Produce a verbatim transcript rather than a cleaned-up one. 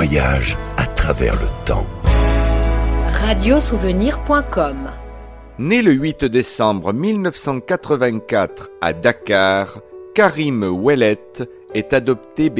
voyage à travers le temps. radiosouvenir point com. Né le huit décembre mille neuf cent quatre-vingt-quatre à Dakar, Karim Ouellet est adopté